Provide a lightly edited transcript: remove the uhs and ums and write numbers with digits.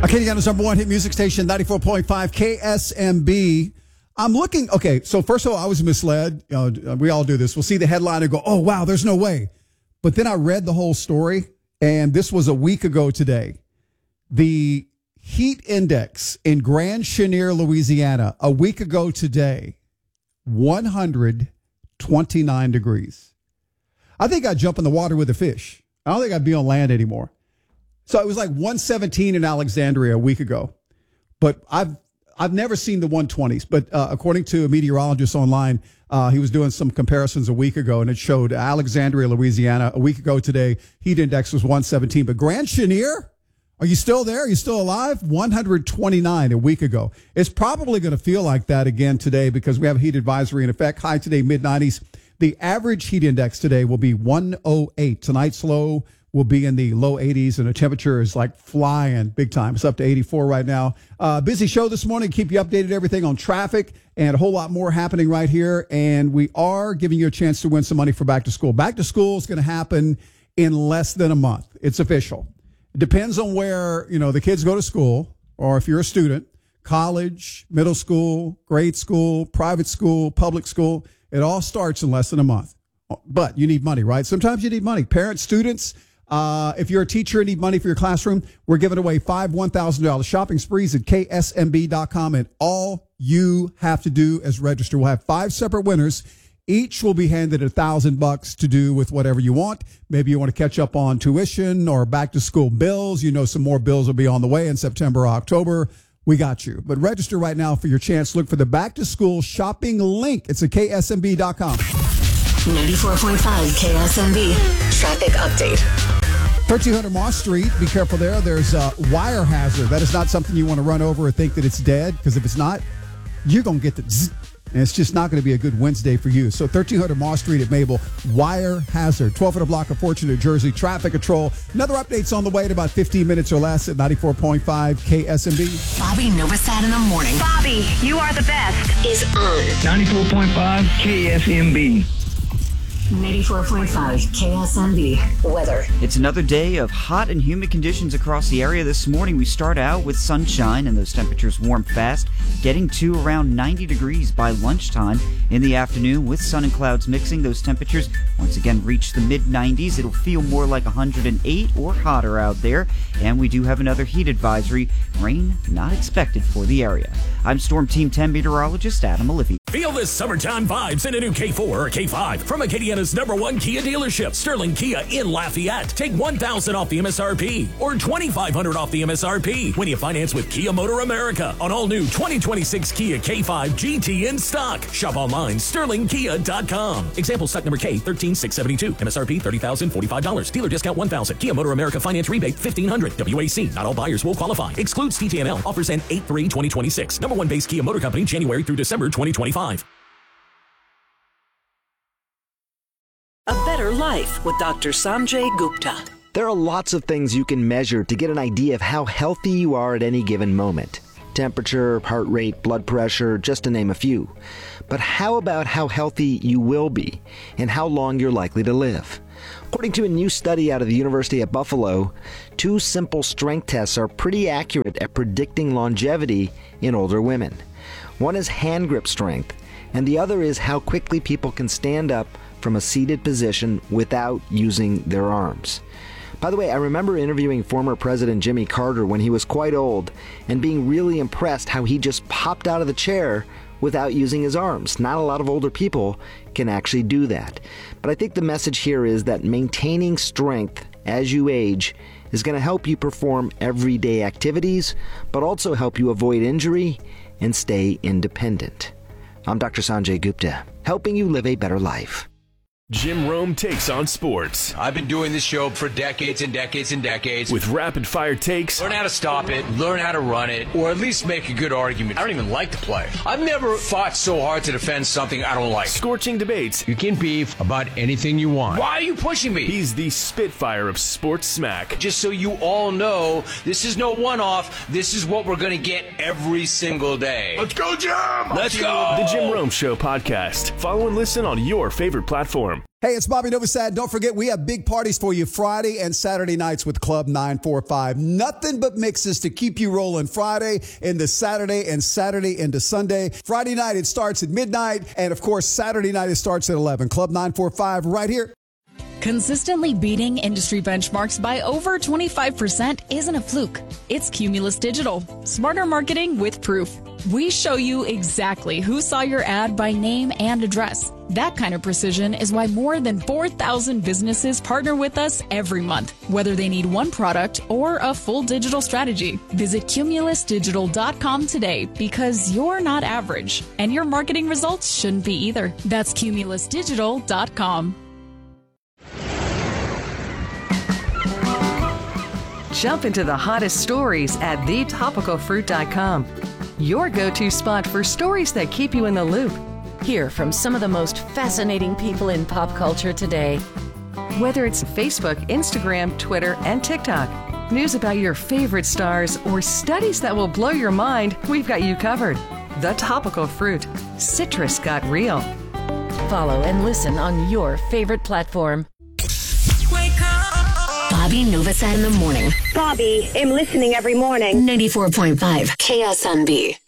Acadiana's number one hit music station, 94.5 KSMB. I'm looking, okay, so first of all, I was misled. We all do this. We'll see the headline and go, oh, wow, there's no way. But then I read the whole story, and this was a week ago today. The heat index in Grand Chenier, Louisiana, a week ago today, 129 degrees. I think I'd jump in the water with a fish. I don't think I'd be on land anymore. So it was like 117 in Alexandria a week ago. But I've never seen the 120s. But according to a meteorologist online, he was doing some comparisons a week ago, and it showed Alexandria, Louisiana, a week ago today, heat index was 117. But Grand Chenier, are you still there? Are you still alive? 129 a week ago. It's probably going to feel like that again today because we have a heat advisory in effect. High today, mid-90s. The average heat index today will be 108. Tonight's low will be in the low 80s, and the temperature is like flying big time. It's up to 84 right now. Busy show this morning. Keep you updated, everything on traffic and a whole lot more happening right here. And we are giving you a chance to win some money for back to school. Back to school is going to happen in less than a month. It's official. It depends on where, the kids go to school, or if you're a student, college, middle school, grade school, private school, public school. It all starts in less than a month. But you need money, right? Sometimes you need money. Parents, students, if you're a teacher and need money for your classroom, we're giving away five $1,000 shopping sprees at ksmb.com, and all you have to do is register. We'll have 5 separate winners. Each will be handed $1,000 to do with whatever you want. Maybe you want to catch up on tuition or back to school bills. Some more bills will be on the way in September or October. We got you. But register right now for your chance. Look for the back to school shopping link. It's at ksmb.com. 94.5 KSMB traffic update. 1300 Moss Street. Be careful there. There's a wire hazard. That is not something you want to run over or think that it's dead, because if it's not, you're going to get the zzz, and it's just not going to be a good Wednesday for you. So 1300 Moss Street at Mabel, wire hazard. 1200 block of Fortune, New Jersey, traffic control. Another update's on the way in about 15 minutes or less at 94.5 KSMB. Bobby Novosad in the morning. Bobby, you are the best. Is on 94.5 KSMB. 94.5 KSMB weather. It's another day of hot and humid conditions across the area. This morning we start out with sunshine and those temperatures warm fast, getting to around 90 degrees by lunchtime. In the afternoon, with sun and clouds mixing, those temperatures once again reach the mid-90s. It'll feel more like 108 or hotter out there. And we do have another heat advisory. Rain not expected for the area. I'm Storm Team 10 meteorologist Adam Olivier. Feel the summertime vibes in a new K4 or K5 from Acadiana's number one Kia dealership, Sterling Kia in Lafayette. Take $1,000 off the MSRP or $2,500 off the MSRP when you finance with Kia Motor America on all new 2026 Kia K5 GT in stock. Shop online, sterlingkia.com. Example stock number K13672. MSRP $30,045. Dealer discount $1,000. Kia Motor America finance rebate $1,500. WAC. Not all buyers will qualify. Excludes TTNL. Offers end 8/3/2026. Number one base Kia Motor Company, January through December 2025. A better life with Dr. Sanjay Gupta. There are lots of things you can measure to get an idea of how healthy you are at any given moment. Temperature, heart rate, blood pressure, just to name a few. But how about how healthy you will be and how long you're likely to live? According to a new study out of the University at Buffalo, 2 simple strength tests are pretty accurate at predicting longevity in older women. One is hand grip strength, and the other is how quickly people can stand up from a seated position without using their arms. By the way, I remember interviewing former President Jimmy Carter when he was quite old and being really impressed how he just popped out of the chair without using his arms. Not a lot of older people can actually do that. But I think the message here is that maintaining strength as you age is going to help you perform everyday activities, but also help you avoid injury and stay independent. I'm Dr. Sanjay Gupta, helping you live a better life. Jim Rome takes on sports. I've been doing this show for decades and decades and decades. With rapid-fire takes. Learn how to stop it, learn how to run it, or at least make a good argument. I don't even like to play. I've never fought so hard to defend something I don't like. Scorching debates. You can beef about anything you want. Why are you pushing me? He's the Spitfire of sports smack. Just so you all know, this is no one-off. This is what we're going to get every single day. Let's go, Jim! Let's go! The Jim Rome Show podcast. Follow and listen on your favorite platform. platform. Hey, it's Bobby Novosad. Don't forget, we have big parties for you Friday and Saturday nights with Club 945. Nothing but mixes to keep you rolling Friday into Saturday and Saturday into Sunday. Friday night, it starts at midnight. And, of course, Saturday night, it starts at 11. Club 945 right here. Consistently beating industry benchmarks by over 25% isn't a fluke. It's Cumulus Digital. Smarter marketing with proof. We show you exactly who saw your ad by name and address. That kind of precision is why more than 4,000 businesses partner with us every month, whether they need one product or a full digital strategy. Visit cumulusdigital.com today because you're not average, and your marketing results shouldn't be either. That's cumulusdigital.com. Jump into the hottest stories at thetopicalfruit.com. Your go-to spot for stories that keep you in the loop. Hear from some of the most fascinating people in pop culture today. Whether it's Facebook, Instagram, Twitter, and TikTok, news about your favorite stars, or studies that will blow your mind, we've got you covered. The Topical Fruit. Citrus got real. Follow and listen on your favorite platform. Wake up. Bobby Novosad in the morning. Bobby, I'm listening every morning. 94.5 KSNB.